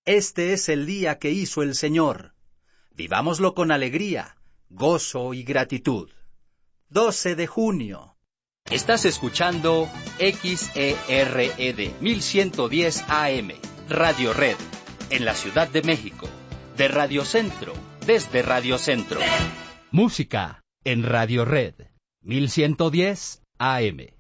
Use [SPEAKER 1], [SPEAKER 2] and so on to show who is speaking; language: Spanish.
[SPEAKER 1] Este es el día que hizo el Señor. Vivámoslo con alegría, gozo y gratitud. 12 de junio.
[SPEAKER 2] Estás escuchando XERED 1110 AM, Radio Red, en la Ciudad de México. De Radio Centro, desde Radio Centro. Música en Radio Red 1110 AM.